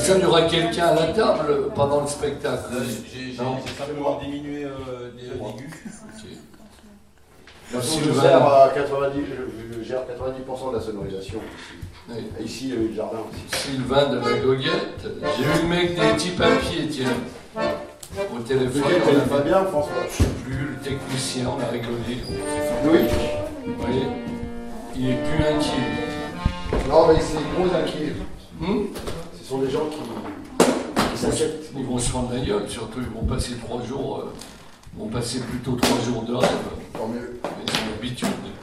Est-ce qu'il y aura quelqu'un à la table pendant le spectacle? J'ai simplement diminué l'aigu. Je gère à 90, je gère 90% de la sonorisation ici. Oui. Et ici, il y a eu le jardin aussi. Sylvain de la Goguette. J'ai vu le mec des petits papiers, tiens. Au téléphone. Peut-être qu'elle va bien, François. Je sais plus, le technicien, on a rigolé. Oui. Vous voyez, il est plus inquiet. Non, mais c'est gros inquiet. Hmm? Ce sont des gens qui s'acceptent. Ils vont se rendre la gueule, surtout ils vont passer 3 jours, ils vont passer plutôt 3 jours de rêve. Tant mieux. Mais ils ont l'habitude.